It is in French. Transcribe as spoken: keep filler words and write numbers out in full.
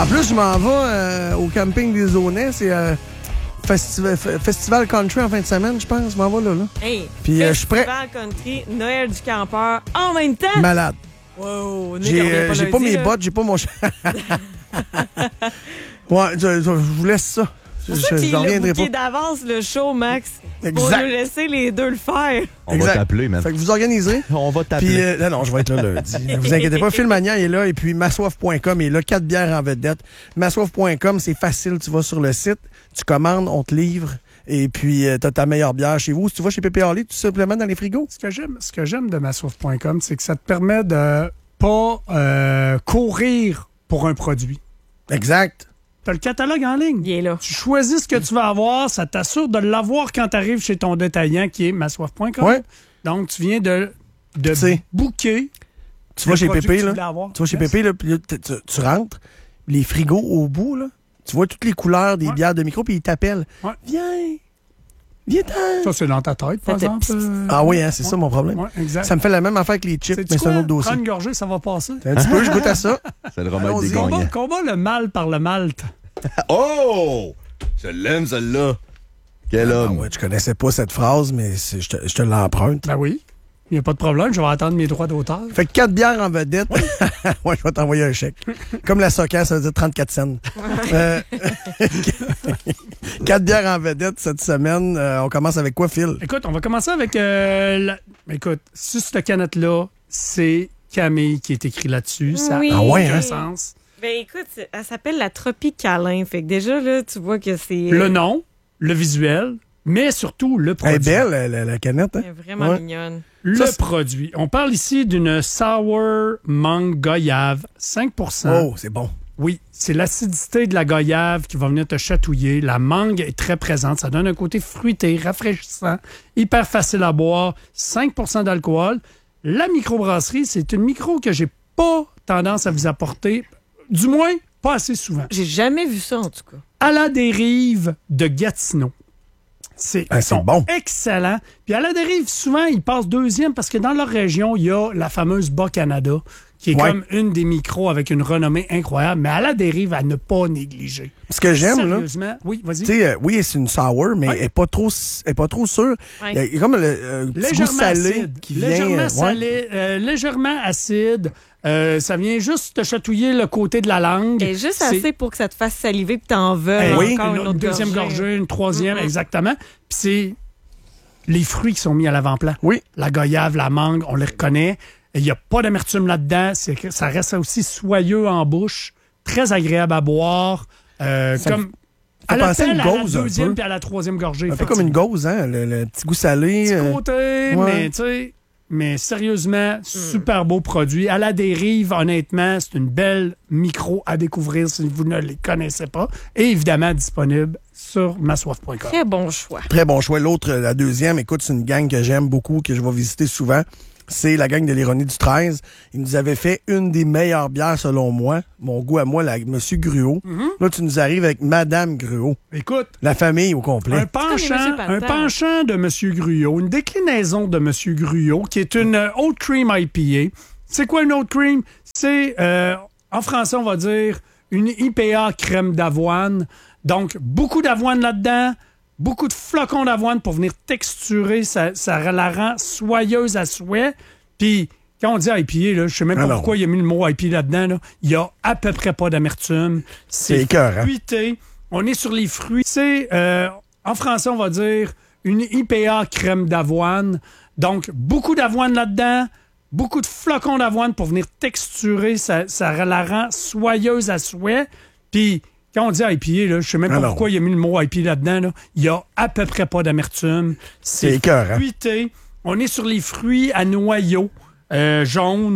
En plus, je m'en vais euh, au camping des Aunais. C'est euh, festival, festival country en fin de semaine, je pense. Je m'en vais là. là. Hey, Puis euh, je suis prêt. Festival country, Noël du campeur en même temps. Malade. Wow, J'ai euh, pas, j'ai pas mes là. bottes, j'ai pas mon... ouais, je, je, je vous laisse ça. C'est Je, ça je, qui j'en est le reviendrai bouquet pas. d'avance, le show, Max. Exact. Pour nous laisser les deux le faire. On Exact. va t'appeler, man. Fait que vous organiserez. On va t'appeler. Puis, euh, non, non, je vais être là lundi. Ne vous inquiétez pas, Phil Magnan est là et puis massoif point com est là. Quatre bières en vedette. massoif point com, c'est facile. Tu vas sur le site, tu commandes, on te livre. Et puis, euh, t'as ta meilleure bière chez vous. Si tu vas chez Pépé Harley, tout simplement dans les frigos. Ce que j'aime, ce que j'aime de massoif point com, c'est que ça te permet de pas euh, courir pour un produit. Exact. Tu as le catalogue en ligne. Il est là. Tu choisis ce que tu vas avoir, ça t'assure de l'avoir quand tu arrives chez ton détaillant qui est massoif point com. Ouais. Donc, tu viens de, de sais. booker. Tu vas chez produit Pépé, que tu là. voulais avoir. Tu vas chez Yes. Pépé, là, puis là, tu, tu- tu rentres, les frigos au bout, là. Tu vois toutes les couleurs des Ouais. bières de micro, puis ils t'appellent. Ouais. Viens! Viens-t'en! Ça, c'est dans ta tête, par Ça te- exemple. euh, Ah oui, hein, c'est ouais. ça mon problème. Ouais, exact. Ça me fait la même affaire avec les chips, Sais-tu mais c'est quoi? un autre dossier. Prends une gorgée, ça va passer. Un petit peu, je goûte à ça. C'est le remède Allons-y. des Combat, gagnants. combat le mal par le malte. Oh! Je l'aime, celle-là. Quel Ah homme. ouais, je connaissais pas cette phrase, mais c'est- je te, je te l'emprunte. Ben oui. Il n'y a pas de problème, je vais attendre mes droits d'auteur. Fait que quatre bières en vedette. ouais, je vais t'envoyer un chèque. Comme la soccer, ça veut dire trente-quatre cents. Euh, quatre bières en vedette cette semaine. Euh, on commence avec quoi, Phil? Écoute, on va commencer avec... euh, la... Écoute, sur cette canette-là, c'est Camille qui est écrit là-dessus. Ça Oui. a Ah ouais, aucun hein? sens. Ben écoute, c'est- elle s'appelle la Tropicalin. Fait que déjà, là, tu vois que c'est... Le nom, le visuel, mais surtout le Elle produit. est belle, la, la- la canette. Hein? Elle est vraiment Ouais. mignonne. Le Ça, c'est- produit. On parle ici d'une Sour Mangue Goyave, cinq pour cent. Oh, c'est bon. Oui, c'est l'acidité de la goyave qui va venir te chatouiller. La mangue est très présente. Ça donne un côté fruité, rafraîchissant, hyper facile à boire. cinq pour cent d'alcool. La microbrasserie, c'est une micro que j'ai pas tendance à vous apporter, du moins pas assez souvent. J'ai jamais vu ça, en tout cas. À la dérive de Gatineau. C'est Ah, ils c'est sont bon. excellents. Puis à la dérive, souvent, ils passent deuxième parce que dans leur région, il y a la fameuse Bas-Canada, qui est Ouais. comme une des micros avec une renommée incroyable, mais à la dérive, à ne pas négliger. Ce que j'aime, là, Sérieusement, oui, vas-y. tu sais, euh, oui, c'est une sour, mais Ouais. elle n'est pas trop, elle est pas trop sûre. Ouais. Il y a- il y a comme le euh, petit goût Légèrement salé acide. qui vient. légèrement euh, ouais. salé, euh, légèrement acide. Euh, ça vient juste te chatouiller le côté de la langue. Et juste C'est- assez pour que ça te fasse saliver puis t'en veux Eh encore oui, une, une, autre une deuxième gorgée. gorgée, une troisième, Mhm. exactement. Puis c'est les fruits qui sont mis à l'avant-plan. Oui. La goyave, la mangue, on les reconnaît. Il n'y a pas d'amertume là-dedans. C'est que ça reste aussi soyeux en bouche, très agréable à boire. Euh, Ça comme fait à la penser à une pelle, à la gauze un deuxième peu. puis à la troisième gorgée. Un peu comme une effectivement. gauze, hein? Le, le petit goût salé. Petit euh, côté, ouais. mais tu sais, mais sérieusement, super beau produit. À la dérive, honnêtement, c'est une belle micro à découvrir si vous ne les connaissez pas. Et évidemment, disponible sur massoif point com. Très bon choix. Très bon choix. L'autre, la deuxième, écoute, c'est une gang que j'aime beaucoup, que je vais visiter souvent. C'est la gang de l'Ironie du treize. Ils nous avaient fait une des meilleures bières, selon moi. Mon goût à moi, la Monsieur Gruau. Là, tu nous arrives avec Madame Gruau. Écoute, La famille au complet. un penchant, Monsieur Pantin. un penchant de Monsieur Gruyot, une déclinaison de Monsieur Gruyot, qui est une euh, Oat Cream I P A. C'est quoi une Oat Cream? C'est, euh, en français, on va dire, une I P A crème d'avoine. Donc, beaucoup d'avoine là-dedans, beaucoup de flocons d'avoine pour venir texturer, ça, ça la rend soyeuse à souhait. Puis, quand on dit I P A, là, je sais même pas Alors. pourquoi il y a mis le mot I P A là-dedans. Là. Il y a à peu près pas d'amertume. C'est écœurant. fruité. On est sur les fruits. C'est, euh, en français, on va dire, une I P A crème d'avoine. Donc, beaucoup d'avoine là-dedans, beaucoup de flocons d'avoine pour venir texturer, ça, ça la rend soyeuse à souhait. Puis, quand on dit I P A, là, je sais même pas Alors. pourquoi il y a mis le mot I P A là-dedans. Là. Il y a à peu près pas d'amertume. C'est écœurant. fruité. On est sur les fruits à noyaux euh, jaunes.